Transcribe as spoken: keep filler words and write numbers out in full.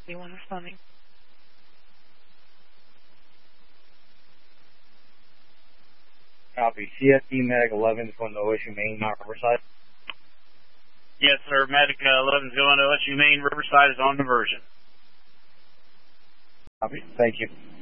Anyone responding? Copy. C S D Medic eleven is going to O S U Main, not Riverside. Yes, sir. Medic uh, eleven is going to O S U Main. Riverside is on diversion. Copy. Thank you.